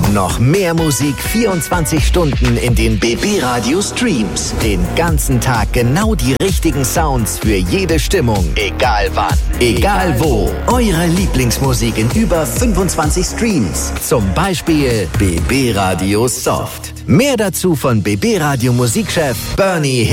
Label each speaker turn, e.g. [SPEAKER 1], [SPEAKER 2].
[SPEAKER 1] Noch mehr Musik 24 Stunden in den BB Radio Streams. Den ganzen Tag genau die richtigen Sounds für jede Stimmung. Egal wann, egal wo. Eure Lieblingsmusik in über 25 Streams. Zum Beispiel BB Radio Soft. Mehr dazu von BB Radio Musikchef Bernie